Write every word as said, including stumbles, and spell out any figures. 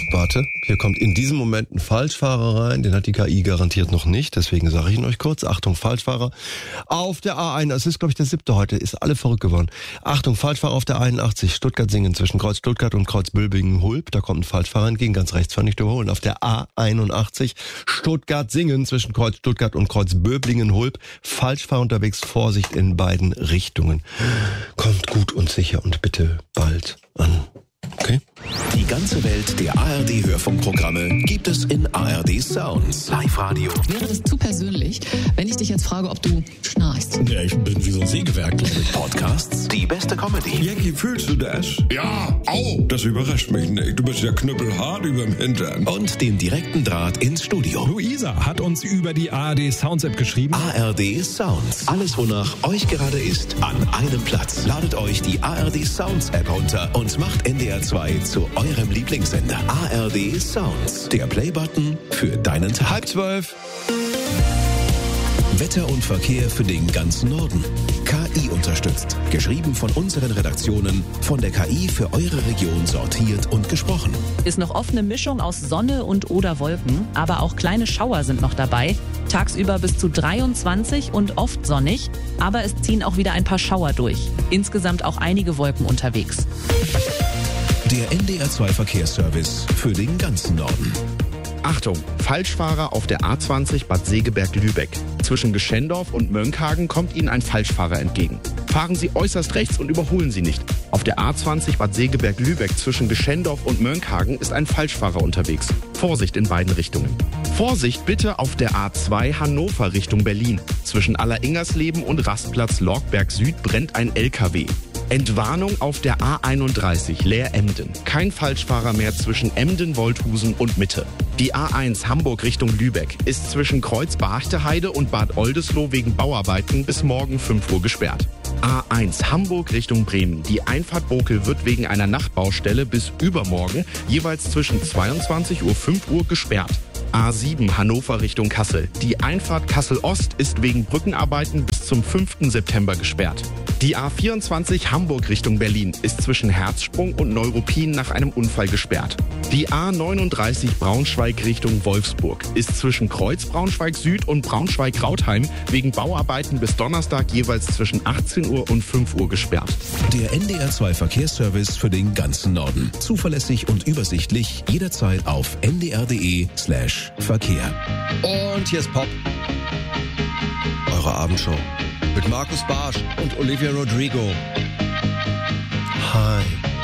Warte, hier kommt in diesem Moment ein Falschfahrer rein, den hat die K I garantiert noch nicht, deswegen sage ich ihn euch kurz. Achtung, Falschfahrer auf der A eins, das ist glaube ich der siebte heute, ist alle verrückt geworden. Achtung, Falschfahrer auf der einundachtzig, Stuttgart-Singen zwischen Kreuz Stuttgart und Kreuz Bülbingen-Hulb, da kommt ein Falschfahrer entgegen, ganz rechts, kann ich überholen. Auf der A einundachtzig, Stuttgart-Singen zwischen Kreuz Stuttgart und Kreuz Böblingen-Hulb, Falschfahrer unterwegs, Vorsicht in beiden Richtungen. Kommt gut und sicher und bitte bald an. Okay. Die ganze Welt der A R D-Hörfunkprogramme gibt es in A R D Sounds. Live-Radio. Wäre das zu persönlich, wenn ich dich jetzt frage, ob du schnarchst? Ja, ich bin wie so ein Sägewerk, glaube ich. Podcasts, die beste Comedy. Jackie, fühlst du das? Ja, au. Das überrascht mich nicht. Du bist ja knüppelhart überm Hintern. Und den direkten Draht ins Studio. Luisa hat uns über die A R D Sounds App geschrieben. A R D Sounds. Alles, wonach euch gerade ist, an einem Platz. Ladet euch die A R D Sounds App runter und macht N D R zwei zu eurem Lieblingssender. A R D Sounds. Der Playbutton für deinen Tag. Halb zwölf. Wetter und Verkehr für den ganzen Norden. K I unterstützt. Geschrieben von unseren Redaktionen, von der K I für eure Region sortiert und gesprochen. Ist noch offene Mischung aus Sonne und oder Wolken, aber auch kleine Schauer sind noch dabei. Tagsüber bis zu dreiundzwanzig und oft sonnig, aber es ziehen auch wieder ein paar Schauer durch. Insgesamt auch einige Wolken unterwegs. Der N D R zwei Verkehrsservice für den ganzen Norden. Achtung, Falschfahrer auf der A zwanzig Bad Segeberg-Lübeck. Zwischen Geschendorf und Mönckehagen kommt Ihnen ein Falschfahrer entgegen. Fahren Sie äußerst rechts und überholen Sie nicht. Auf der A zwanzig Bad Segeberg-Lübeck zwischen Geschendorf und Mönckehagen ist ein Falschfahrer unterwegs. Vorsicht in beiden Richtungen. Vorsicht bitte auf der A zwei Hannover Richtung Berlin. Zwischen Alleringers-Leben und Rastplatz Lorgberg Süd brennt ein L K W. Entwarnung auf der A einunddreißig Leer-Emden. Kein Falschfahrer mehr zwischen Emden, Wolthusen und Mitte. Die A eins Hamburg Richtung Lübeck ist zwischen Kreuz Barchteheide und Bad Oldesloe wegen Bauarbeiten bis morgen fünf Uhr gesperrt. A eins Hamburg Richtung Bremen. Die Einfahrt Bokel wird wegen einer Nachtbaustelle bis übermorgen jeweils zwischen zweiundzwanzig Uhr und fünf Uhr gesperrt. A sieben Hannover Richtung Kassel. Die Einfahrt Kassel-Ost ist wegen Brückenarbeiten bis zum fünften September gesperrt. Die A vierundzwanzig Hamburg Richtung Berlin ist zwischen Herzsprung und Neuruppin nach einem Unfall gesperrt. Die A neununddreißig Braunschweig Richtung Wolfsburg ist zwischen Kreuz Braunschweig Süd und Braunschweig Rautheim wegen Bauarbeiten bis Donnerstag jeweils zwischen achtzehn Uhr und fünf Uhr gesperrt. Der N D R zwei Verkehrsservice für den ganzen Norden. Zuverlässig und übersichtlich jederzeit auf n d r punkt d e slash Verkehr. Und hier ist Pop. Eure Abendshow. Mit Markus Barsch und Olivia Rodrigo. Hi.